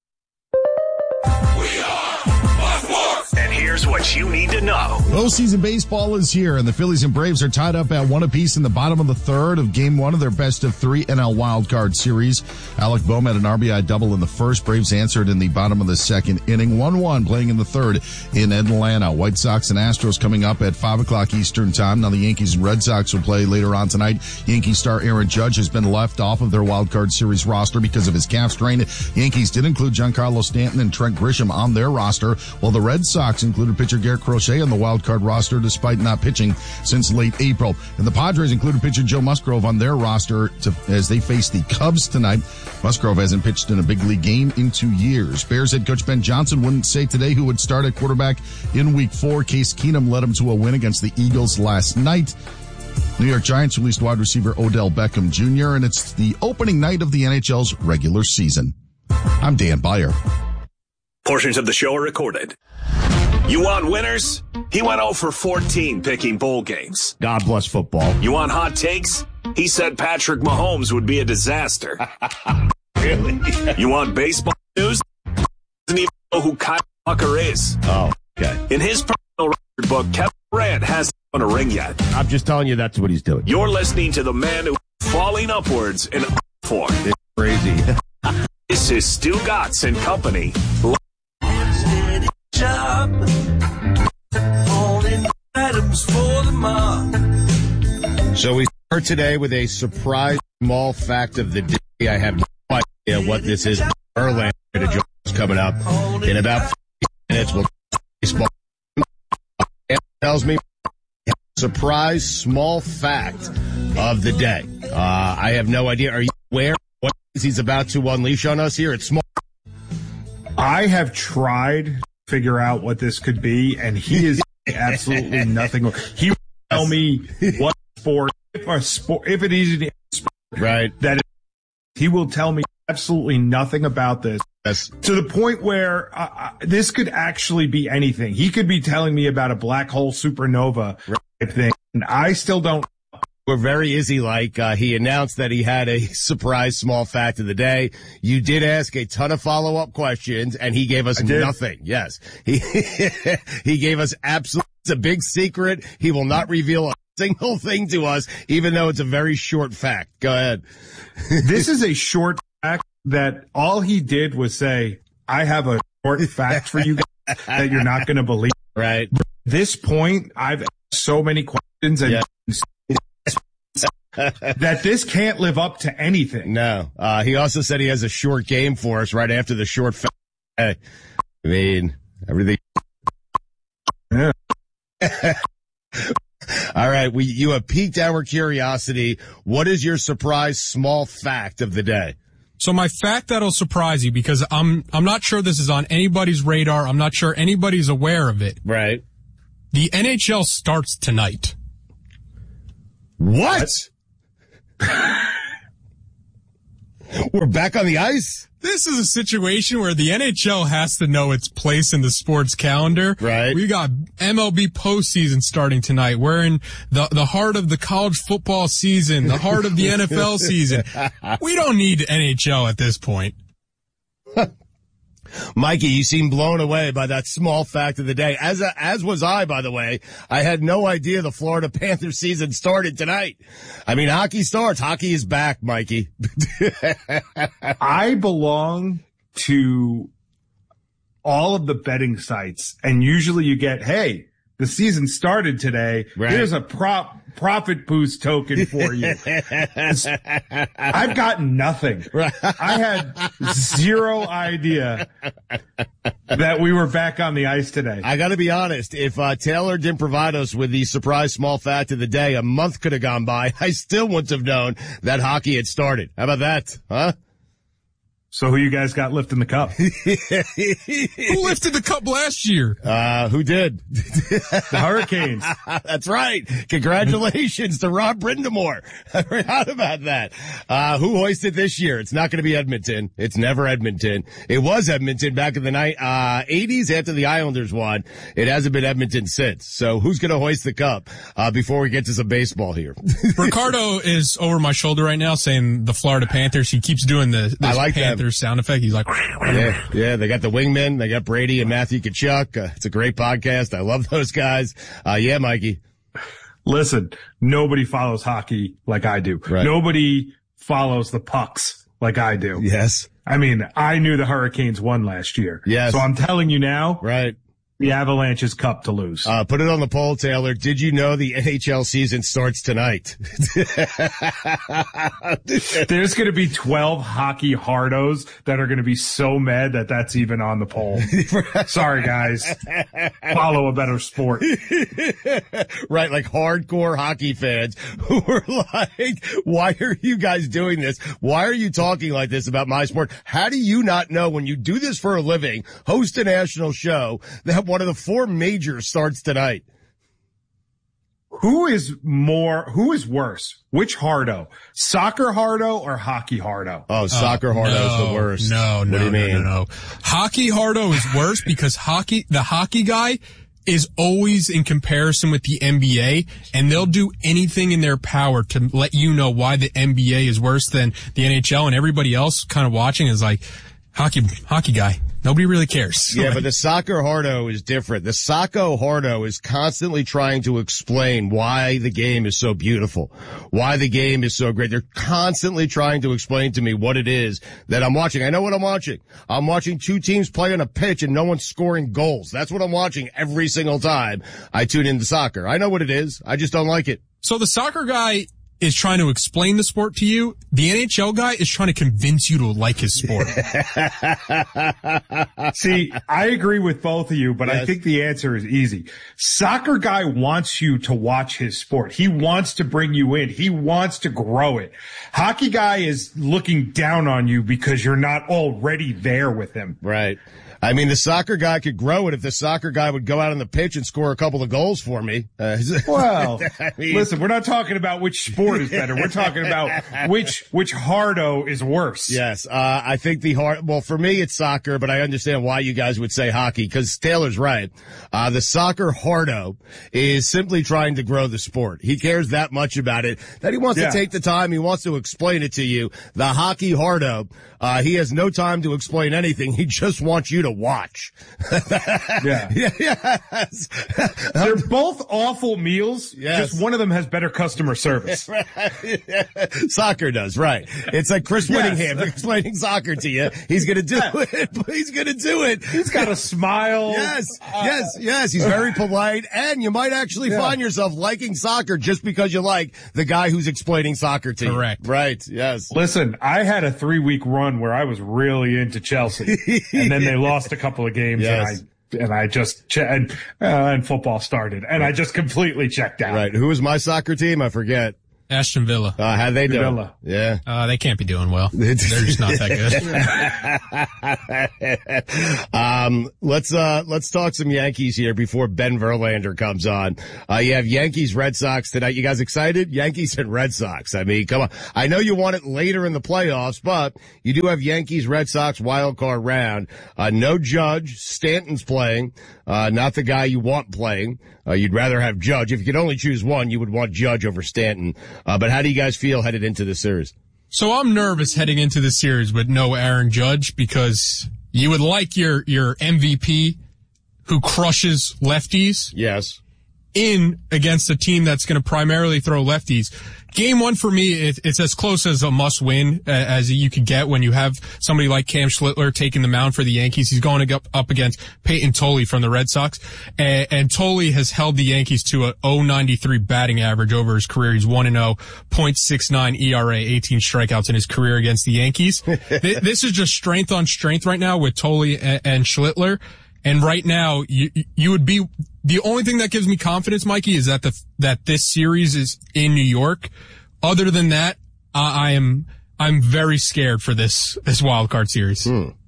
Here's what you need to know. Postseason baseball is here, and the Phillies and Braves are tied up at 1 apiece in the bottom of the third of Game 1 of their best-of-3 NL wildcard series. Alec Bohm had an RBI double in the first. Braves answered in the bottom of the second inning, 1-1 playing in the third in Atlanta. White Sox and Astros coming up at 5 o'clock Eastern time. Now the Yankees and Red Sox will play later on tonight. Yankee star Aaron Judge has been left off of their wildcard series roster because of his calf strain. Yankees did include Giancarlo Stanton and Trent Grisham on their roster, while the Red Sox included pitcher Garrett Crochet on the wild card roster despite not pitching since late April. And the Padres included pitcher Joe Musgrove on their roster as they face the Cubs tonight. Musgrove hasn't pitched in a big league game in 2 years. Bears head coach Ben Johnson wouldn't say today who would start at quarterback in Week 4. Case Keenum led him to a win against the Eagles last night. New York Giants released wide receiver Odell Beckham Jr., and it's the opening night of the NHL's regular season. I'm Dan Beyer. Portions of the show are recorded. You want winners? He went 0 for 14 picking bowl games. God bless football. You want hot takes? He said Patrick Mahomes would be a disaster. Really? You want baseball news? Doesn't even know who Kyle Tucker is. Oh, okay. In his personal record book, Kevin Durant hasn't won a ring yet. I'm just telling you that's what he's doing. You're listening to the man who's falling upwards in form. It's crazy. This is Stu Gatz and Company. So we start today with a surprise small fact of the day. I have no idea what this is. Erlander is coming up in about 50 minutes. We'll baseball. It tells me surprise small fact of the day. I have no idea. Are you aware of what he's about to unleash on us here? It's small. I have tried to figure out what this could be, and he is absolutely nothing. He will tell me what sport, if it is a sport, right? He will tell me absolutely nothing about this. Yes. To the point where this could actually be anything. He could be telling me about a black hole supernova type thing, and I still don't. We're very easy-like. He announced that he had a surprise small fact of the day. You did ask a ton of follow-up questions, and he gave us nothing. Yes. He gave us absolutely, it's a big secret. He will not reveal a single thing to us, even though it's a very short fact. Go ahead. This is a short fact that all he did was say, I have a short fact for you guys that you're not going to believe. Right. At this point, I've asked so many questions and that this can't live up to anything. No. He also said he has a short game for us right after the short fact. I mean, everything. Yeah. All right. You have piqued our curiosity. What is your surprise small fact of the day? So my fact that'll surprise you, because I'm not sure this is on anybody's radar. I'm not sure anybody's aware of it. Right. The NHL starts tonight. What? We're back on the ice? This is a situation where the NHL has to know its place in the sports calendar. Right. We got MLB postseason starting tonight. We're in the heart of the college football season, the heart of the NFL season. We don't need NHL at this point. Mikey, you seem blown away by that small fact of the day. As was I, by the way. I had no idea the Florida Panthers season started tonight. I mean, hockey starts. Hockey is back, Mikey. I belong to all of the betting sites, and usually you get, hey, the season started today. Right. Here's a profit boost token for you. I've gotten nothing. Right. I had zero idea that we were back on the ice today. I gotta be honest, if Taylor didn't provide us with the surprise small fact of the day, a month could have gone by. I still wouldn't have known that hockey had started. How about that, huh? So who you guys got lifting the cup? Who lifted the cup last year? Who did? The Hurricanes. That's right. Congratulations to Rob Brindamore. I forgot about that. Who hoisted this year? It's not going to be Edmonton. It's never Edmonton. It was Edmonton back in the 80s after the Islanders won. It hasn't been Edmonton since. So who's going to hoist the cup before we get to some baseball here? Ricardo is over my shoulder right now saying the Florida Panthers. He keeps doing this Panthers sound effect. He's like, yeah, they got the wingmen. They got Brady and Matthew Tkachuk. It's a great podcast. I love those guys. Yeah, Mikey. Listen, nobody follows hockey like I do. Right. Nobody follows the pucks like I do. Yes. I mean, I knew the Hurricanes won last year. Yes. So I'm telling you now. Right. The Avalanche's cup to lose. Put it on the poll, Taylor. Did you know the NHL season starts tonight? There's going to be 12 hockey hardos that are going to be so mad that that's even on the poll. Sorry, guys. Follow a better sport. Right, like hardcore hockey fans who are like, why are you guys doing this? Why are you talking like this about my sport? How do you not know when you do this for a living, host a national show, that one of the four majors starts tonight? Who is worse? Which hardo? Soccer hardo or hockey hardo? Oh, soccer hardo is the worst. No. What do you mean? No. Hockey hardo is worse because the hockey guy is always in comparison with the NBA, and they'll do anything in their power to let you know why the NBA is worse than the NHL, and everybody else kind of watching is like, hockey guy. Nobody really cares. Yeah, but the soccer hardo is different. The soccer hardo is constantly trying to explain why the game is so beautiful, why the game is so great. They're constantly trying to explain to me what it is that I'm watching. I know what I'm watching. I'm watching two teams play on a pitch and no one's scoring goals. That's what I'm watching every single time I tune into soccer. I know what it is. I just don't like it. So the soccer guy is trying to explain the sport to you. The NHL guy is trying to convince you to like his sport. See, I agree with both of you, but yes. I think the answer is easy. Soccer guy wants you to watch his sport. He wants to bring you in. He wants to grow it. Hockey guy is looking down on you because you're not already there with him. Right. I mean, the soccer guy could grow it if the soccer guy would go out on the pitch and score a couple of goals for me. Well, listen, we're not talking about which sport is better. We're talking about which hardo is worse. Yes. I think well, for me, it's soccer, but I understand why you guys would say hockey, because Taylor's right. The soccer hardo is simply trying to grow the sport. He cares that much about it that he wants to take the time. He wants to explain it to you. The hockey hardo, he has no time to explain anything. He just wants you to watch. Yes. They're both awful meals. Yes. Just one of them has better customer service. Soccer does, right. It's like Chris Whittingham explaining soccer to you. He's going to do it. He's going to do it. He's got a smile. Yes. He's very polite, and you might actually find yourself liking soccer just because you like the guy who's explaining soccer to you. Correct. Right, yes. Listen, I had a 3-week run where I was really into Chelsea, and then they lost a couple of games, and I just and football started, and I just completely checked out. Right. Who was my soccer team? I forget. Aston Villa. How'd they do? Yeah. They can't be doing well. They're just not that good. Let's talk some Yankees here before Ben Verlander comes on. You have Yankees Red Sox tonight. You guys excited? Yankees and Red Sox. I mean, come on. I know you want it later in the playoffs, but you do have Yankees Red Sox wild card round. No Judge. Stanton's playing. Not the guy you want playing. You'd rather have Judge. If you could only choose one, you would want Judge over Stanton. But how do you guys feel headed into the series? So I'm nervous heading into the series with no Aaron Judge because you would like your MVP who crushes lefties. Yes. In against a team that's going to primarily throw lefties. Game one for me, it's as close as a must win as you could get when you have somebody like Cam Schlittler taking the mound for the Yankees. He's going up against Peyton Tolley from the Red Sox. And Tolley has held the Yankees to a .093 batting average over his career. He's 1-0, .69 ERA, 18 strikeouts in his career against the Yankees. This is just strength on strength right now with Tolley and Schlittler. And right now, you would be, the only thing that gives me confidence, Mikey, is that this series is in New York. Other than that, I'm very scared for this wild card series.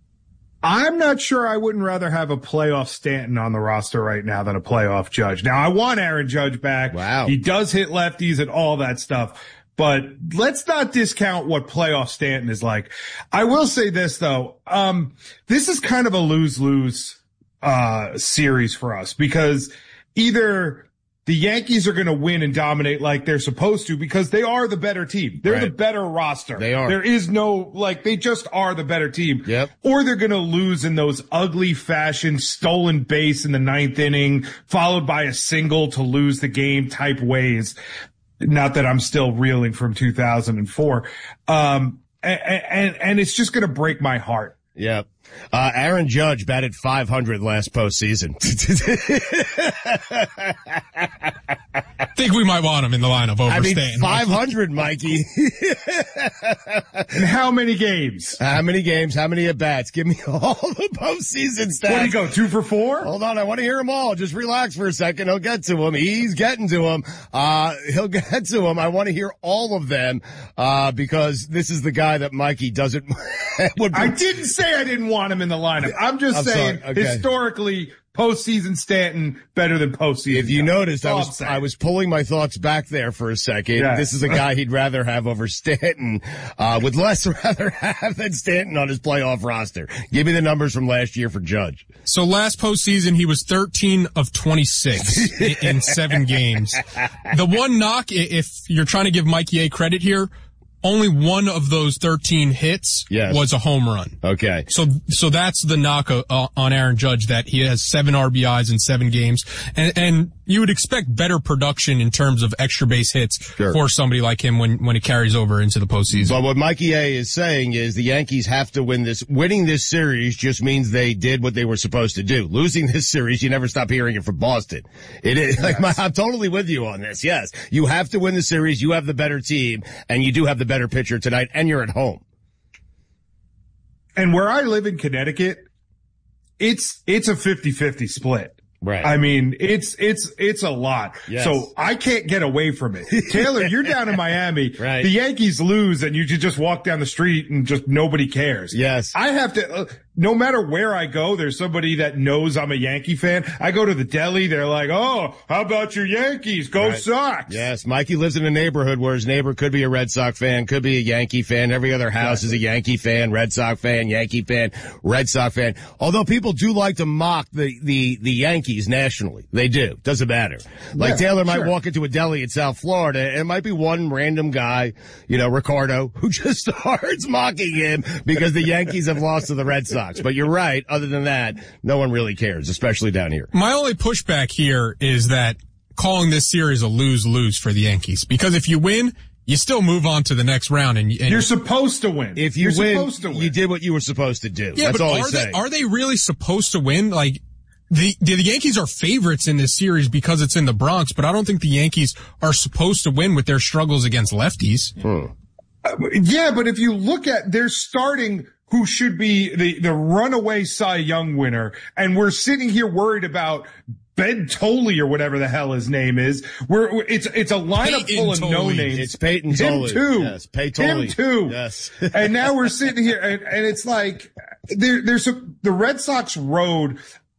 I'm not sure I wouldn't rather have a playoff Stanton on the roster right now than a playoff Judge. Now, I want Aaron Judge back. Wow. He does hit lefties and all that stuff. But let's not discount what playoff Stanton is like. I will say this, though. This is kind of a lose-lose series for us because either the Yankees are going to win and dominate like they're supposed to because they are the better team. They're the better roster. They are. There is no, they just are the better team. Yep. Or they're going to lose in those ugly fashion stolen base in the 9th inning, followed by a single to lose the game type ways. Not that I'm still reeling from 2004. And it's just going to break my heart. Yeah. Aaron Judge batted .500 last postseason. I think we might want him in the lineup over Stanton. 500, Mikey. And how many games? How many games? How many at-bats? Give me all the postseason stats. What do you go, 2 for 4? Hold on, I want to hear them all. Just relax for a second. He'll get to them. He's getting to them. He'll get to them. I want to hear all of them, because this is the guy that Mikey doesn't. I didn't say I didn't want him in the lineup. I'm just saying, historically, postseason Stanton better than postseason. If you noticed, I was pulling my thoughts back there for a second. Yes. This is a guy he'd rather have over Stanton, would less rather have than Stanton on his playoff roster. Give me the numbers from last year for Judge. So last postseason, he was 13 of 26 in 7 games. The one knock, if you're trying to give Mikey A credit here, only one of those 13 hits was a home run. Okay. So that's the knock on Aaron Judge, that he has 7 RBIs in 7 games. And you would expect better production in terms of extra base hits for somebody like him when it carries over into the postseason. But what Mikey A is saying is the Yankees have to win this. Winning this series just means they did what they were supposed to do. Losing this series, you never stop hearing it from Boston. It is I'm totally with you on this. Yes. You have to win the series. You have the better team, and you do have the better pitcher tonight, and you're at home. And where I live in Connecticut, it's a 50-50 split. Right. I mean, it's a lot. Yes. So I can't get away from it. Taylor, you're down in Miami. Right. The Yankees lose and you just walk down the street and just nobody cares. Yes. I have to, no matter where I go, there's somebody that knows I'm a Yankee fan. I go to the deli. They're like, oh, how about your Yankees? Go Sox. Yes. Mikey lives in a neighborhood where his neighbor could be a Red Sox fan, could be a Yankee fan. Every other house is a Yankee fan, Red Sox fan, Yankee fan, Red Sox fan. Although people do like to mock the Yankees nationally. They do. Doesn't matter. Like Taylor might walk into a deli in South Florida, and it might be one random guy, Ricardo, who just starts mocking him because the Yankees have lost to the Red Sox. But you're right. Other than that, no one really cares, especially down here. My only pushback here is that calling this series a lose-lose for the Yankees. Because if you win, you still move on to the next round, and you're supposed to win. If you win, you did what you were supposed to do. Yeah, That's but all he's saying. Are they really supposed to win? Like, the Yankees are favorites in this series because it's in the Bronx, but I don't think the Yankees are supposed to win with their struggles against lefties. Yeah, but if you look at their starting, who should be the runaway Cy Young winner, and we're sitting here worried about Ben Tolley or whatever the hell his name is. It's a lineup full of no names. It's Peyton Tolley. Him too. Yes, Peyton Tolley. Him too. Yes. And now we're sitting here and it's like the Red Sox rode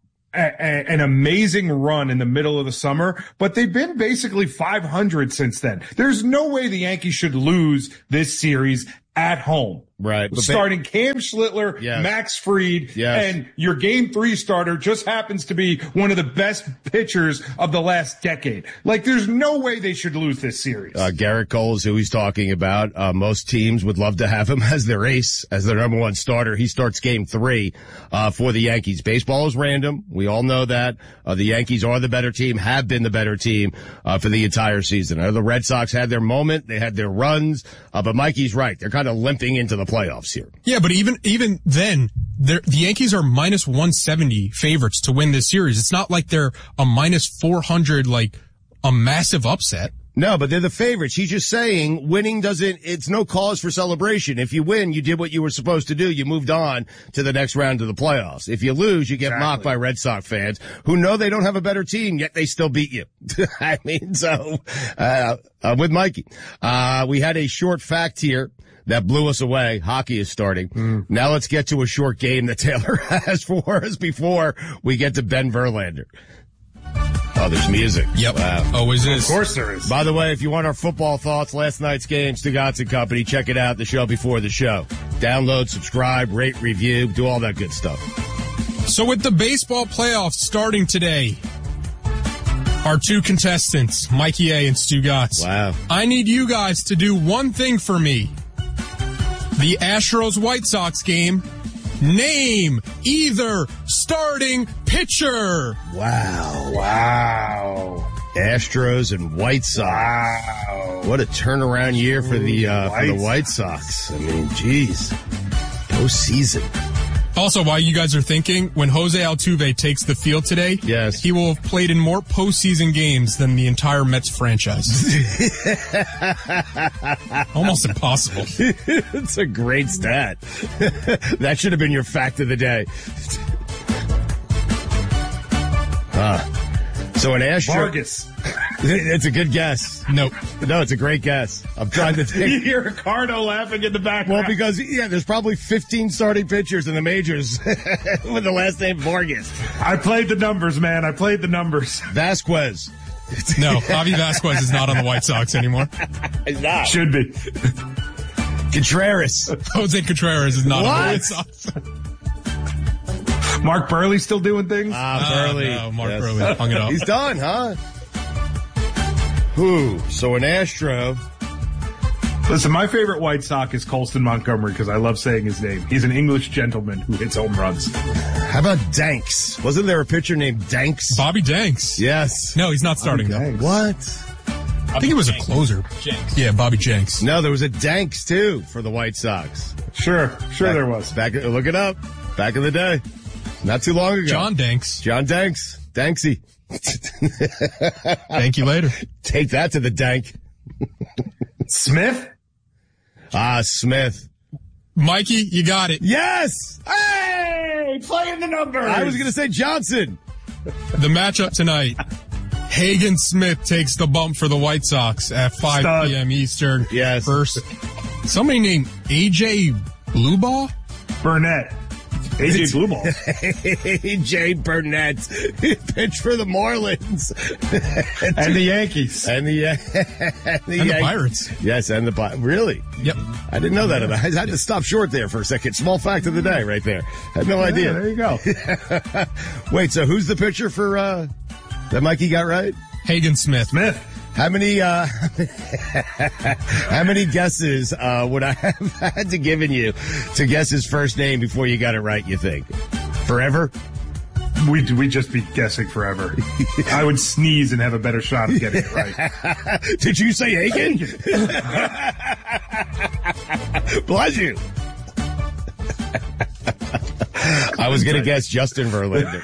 an amazing run in the middle of the summer, but they've been basically 500 since then. There's no way the Yankees should lose this series at home. Right. But starting Cam Schlittler, yes. Max Fried, yes. and your Game 3 starter just happens to be one of the best pitchers of the last decade. Like, there's no way they should lose this series. Garrett Cole is who he's talking about. Most teams would love to have him as their ace, as their number one starter. He starts Game 3 for the Yankees. Baseball is random. We all know that. The Yankees are the better team, have been the better team for the entire season. The Red Sox had their moment. They had their runs. But Mikey's right. They're kind of limping into the playoffs here. Yeah, but even then, the Yankees are minus 170 favorites to win this series. It's not like they're a minus 400, like a massive upset. No, but they're the favorites. He's just saying winning it's no cause for celebration. If you win, you did what you were supposed to do. You moved on to the next round of the playoffs. If you lose, you get mocked by Red Sox fans who know they don't have a better team, yet they still beat you. I mean, so, with Mikey. We had a short fact here that blew us away. Hockey is starting. Now let's get to a short game that Taylor has for us before we get to Ben Verlander. Oh, there's music. Yep. Wow. Always is. Of course there is. By the way, if you want our football thoughts, last night's game, Stugotz & Company, check it out, the show before the show. Download, subscribe, rate, review, do all that good stuff. So with the baseball playoffs starting today, our two contestants, Mikey A and Stugotz. Wow. I need you guys to do one thing for me. The Astros-White Sox game. Name either starting pitcher. Wow. Astros and White Sox. Wow. What a turnaround year for the White Sox. I mean, geez. Postseason. Also, while you guys are thinking, when Jose Altuve takes the field today, yes, he will have played in more postseason games than the entire Mets franchise. Almost impossible. It's a great stat. That should have been your fact of the day. So an Astro... Vargas. It's a good guess. Nope. No, it's a great guess. I'm trying to think. You hear Ricardo laughing in the background. Well, because, there's probably 15 starting pitchers in the majors with the last name Vargas. I played the numbers, man. I played the numbers. Vasquez. No, Javi Vasquez is not on the White Sox anymore. He's not. Should be. Contreras. Jose Contreras is not on the White Sox. Mark Burley still doing things? Burley. No, Mark Burley hung it up. He's done, huh? So an Astro. Listen, my favorite White Sox is Colston Montgomery because I love saying his name. He's an English gentleman who hits home runs. How about Danks? Wasn't there a pitcher named Danks? Bobby Danks. Yes. No, he's not starting though. What? I think he was a closer. Jenks. Yeah, Bobby Jenks. No, there was a Danks too for the White Sox. Sure there was. Look it up. Back in the day. Not too long ago. John Danks. Danksy. Thank you later. Take that to the dank. Smith? Smith. Mikey, you got it. Yes! Hey! Playing the numbers! I was going to say Johnson. The matchup tonight. Hagen Smith takes the bump for the White Sox at 5 p.m. Eastern. Yes. First, somebody named A.J. Blueball? Burnett. A.J. Blueball. A.J. Burnett. Pitch for the Marlins. And the Yankees. And the Pirates. Yes, and the Pirates. Really? Yep. I didn't know that. I had to stop short there for a second. Small fact of the day right there. Had no idea. There you go. Wait, so who's the pitcher for that Mikey got right? Hagen Smith. How many guesses would I have had to given you to guess his first name before you got it right, you think? Forever? We'd just be guessing forever. I would sneeze and have a better shot of getting it right. Did you say Hagen? Bless you. I was going to guess Justin Verlander.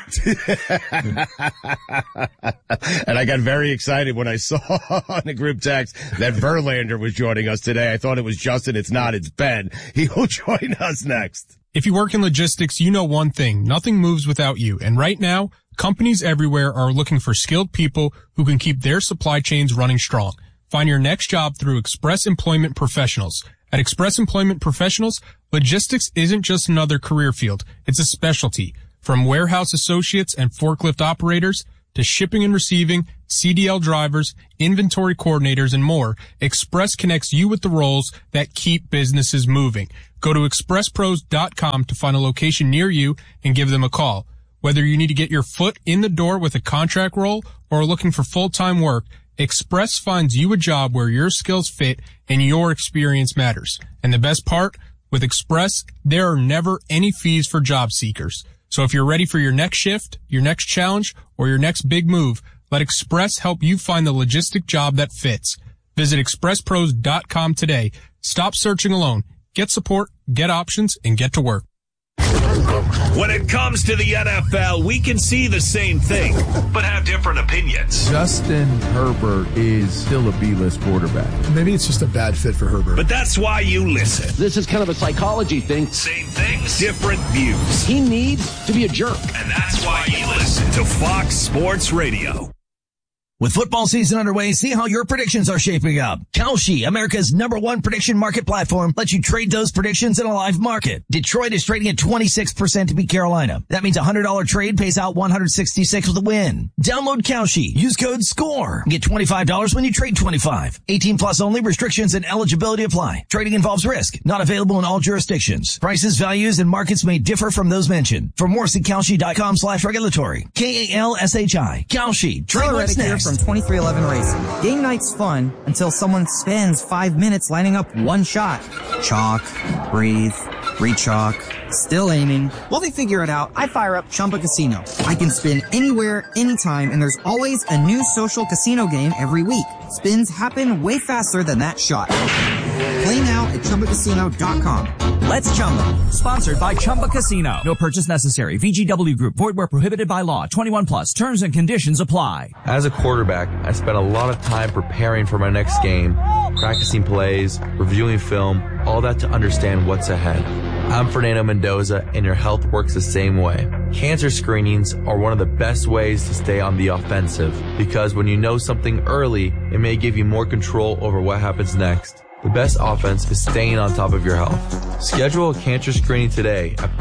And I got very excited when I saw on the group text that Verlander was joining us today. I thought it was Justin. It's not. It's Ben. He will join us next. If you work in logistics, you know one thing. Nothing moves without you. And right now, companies everywhere are looking for skilled people who can keep their supply chains running strong. Find your next job through Express Employment Professionals. At Express Employment Professionals, logistics isn't just another career field. It's a specialty. From warehouse associates and forklift operators to shipping and receiving, CDL drivers, inventory coordinators, and more, Express connects you with the roles that keep businesses moving. Go to expresspros.com to find a location near you and give them a call. Whether you need to get your foot in the door with a contract role or are looking for full-time work, Express finds you a job where your skills fit and your experience matters. And the best part, with Express, there are never any fees for job seekers. So if you're ready for your next shift, your next challenge, or your next big move, let Express help you find the logistic job that fits. Visit expresspros.com today. Stop searching alone. Get support, get options, and get to work. When it comes to the NFL, we can see the same thing, but have different opinions. Justin Herbert is still a B-list quarterback. Maybe it's just a bad fit for Herbert. But that's why you listen. This is kind of a psychology thing. Same things, different views. He needs to be a jerk. And that's why you listen to Fox Sports Radio. With football season underway, see how your predictions are shaping up. Kalshi, America's #1 prediction market platform, lets you trade those predictions in a live market. Detroit is trading at 26% to beat Carolina. That means a $100 trade pays out $166 with a win. Download Kalshi. Use code SCORE. Get $25 when you trade 25. 18 plus only. Restrictions and eligibility apply. Trading involves risk. Not available in all jurisdictions. Prices, values, and markets may differ from those mentioned. For more, see Kalshi.com/regulatory. KALSHI. Kalshi. Trade what's next. From 2311 Racing. Game night's fun until someone spends 5 minutes lining up one shot. Chalk, breathe, re-chalk, still aiming. While they figure it out, I fire up Chumba Casino. I can spin anywhere, anytime, and there's always a new social casino game every week. Spins happen way faster than that shot. Play now at ChumbaCasino.com. Let's Chumba. Sponsored by Chumba Casino. No purchase necessary. VGW Group. Void where prohibited by law. 21 plus. Terms and conditions apply. As a quarterback, I spent a lot of time preparing for my next game, practicing plays, reviewing film, all that to understand what's ahead. I'm Fernando Mendoza, and your health works the same way. Cancer screenings are one of the best ways to stay on the offensive, because when you know something early, it may give you more control over what happens next. The best offense is staying on top of your health. Schedule a cancer screening today at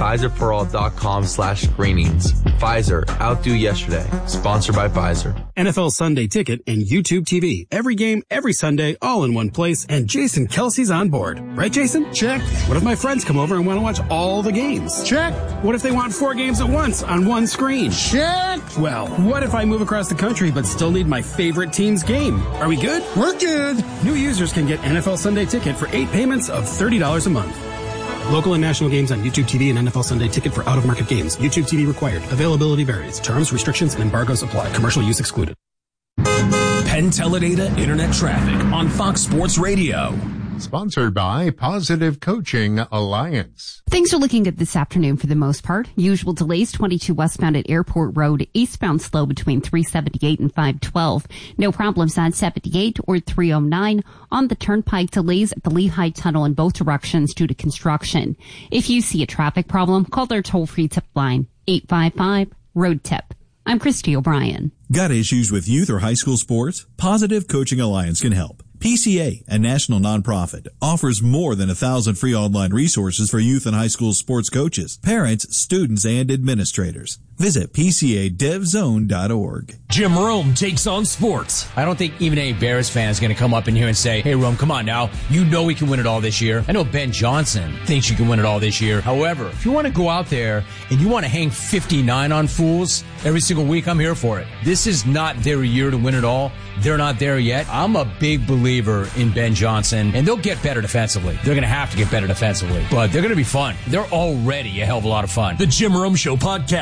PfizerForAll.com/screenings. Pfizer, outdo yesterday. Sponsored by Pfizer. NFL Sunday Ticket and YouTube TV. Every game, every Sunday, all in one place. And Jason Kelsey's on board. Right, Jason? Check. What if my friends come over and want to watch all the games? Check. What if they want 4 games at once on one screen? Check. Well, what if I move across the country but still need my favorite team's game? Are we good? We're good. New users can get NFL Sunday Ticket for 8 payments of $30 a month. Local and national games on YouTube TV and NFL Sunday Ticket for out-of-market games. YouTube TV required. Availability varies. Terms, restrictions, and embargoes apply. Commercial use excluded. Penn Teledata Internet Traffic on Fox Sports Radio. Sponsored by Positive Coaching Alliance. Things are looking good this afternoon for the most part. Usual delays, 22 westbound at Airport Road, eastbound slow between 378 and 512. No problems on 78 or 309. On the Turnpike, delays at the Lehigh Tunnel in both directions due to construction. If you see a traffic problem, call their toll-free tip line, 855-ROAD-TIP. I'm Christy O'Brien. Got issues with youth or high school sports? Positive Coaching Alliance can help. PCA, a national nonprofit, offers more than 1,000 free online resources for youth and high school sports coaches, parents, students, and administrators. Visit PCADevZone.org. Jim Rome takes on sports. I don't think even any Bears fan is going to come up in here and say, hey, Rome, come on now. You know we can win it all this year. I know Ben Johnson thinks you can win it all this year. However, if you want to go out there and you want to hang 59 on fools every single week, I'm here for it. This is not their year to win it all. They're not there yet. I'm a big believer in Ben Johnson, and they'll get better defensively. They're going to have to get better defensively, but they're going to be fun. They're already a hell of a lot of fun. The Jim Rome Show podcast.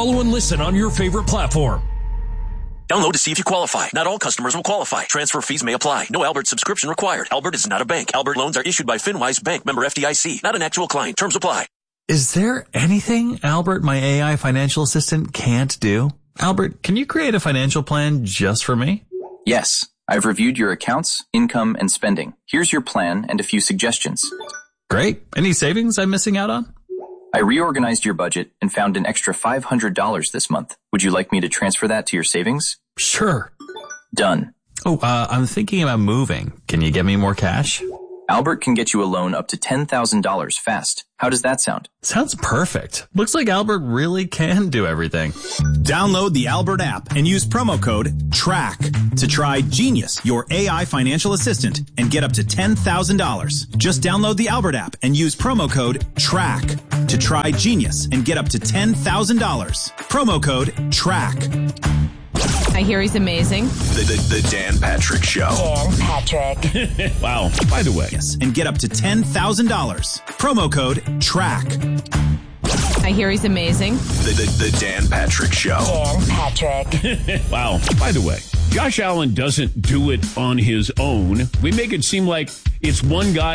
Follow and listen on your favorite platform. Download to see if you qualify. Not all customers will qualify. Transfer fees may apply. No Albert subscription required. Albert is not a bank. Albert loans are issued by FinWise Bank, member FDIC. Not an actual client. Terms apply. Is there anything Albert, my AI financial assistant, can't do? Albert, can you create a financial plan just for me? Yes. I've reviewed your accounts, income, and spending. Here's your plan and a few suggestions. Great. Any savings I'm missing out on? I reorganized your budget and found an extra $500 this month. Would you like me to transfer that to your savings? Sure. Done. Oh, I'm thinking about moving. Can you get me more cash? Albert can get you a loan up to $10,000 fast. How does that sound? Sounds perfect. Looks like Albert really can do everything. Download the Albert app and use promo code TRACK to try Genius, your AI financial assistant, and get up to $10,000. Just download the Albert app and use promo code TRACK to try Genius and get up to $10,000. Promo code TRACK. I hear he's amazing. The Dan Patrick Show. Dan Patrick. Wow. By the way. Yes. And get up to $10,000. Promo code TRACK. I hear he's amazing. The Dan Patrick Show. Dan Patrick. Wow. By the way, Josh Allen doesn't do it on his own. We make it seem like it's one guy